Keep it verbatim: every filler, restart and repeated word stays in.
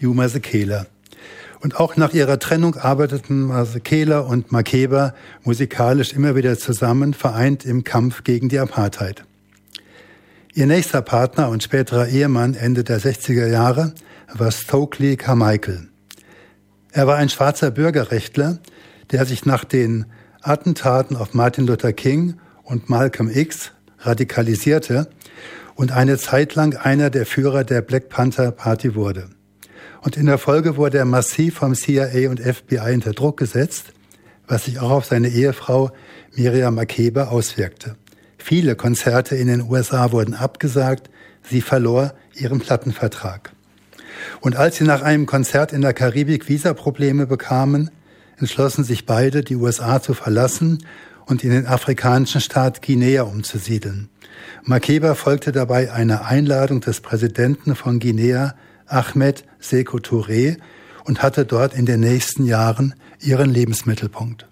Hugh Masekela. Und auch nach ihrer Trennung arbeiteten Masekela und Makeba musikalisch immer wieder zusammen, vereint im Kampf gegen die Apartheid. Ihr nächster Partner und späterer Ehemann Ende der sechziger Jahre war Stokely Carmichael. Er war ein schwarzer Bürgerrechtler, der sich nach den Attentaten auf Martin Luther King und Malcolm X radikalisierte und eine Zeit lang einer der Führer der Black Panther Party wurde. Und in der Folge wurde er massiv vom C I A und F B I unter Druck gesetzt, was sich auch auf seine Ehefrau Miriam Makeba auswirkte. Viele Konzerte in den U S A wurden abgesagt, sie verlor ihren Plattenvertrag. Und als sie nach einem Konzert in der Karibik Visaprobleme bekamen, entschlossen sich beide, die U S A zu verlassen und in den afrikanischen Staat Guinea umzusiedeln. Makeba folgte dabei einer Einladung des Präsidenten von Guinea, Ahmed Sékou Touré, und hatte dort in den nächsten Jahren ihren Lebensmittelpunkt.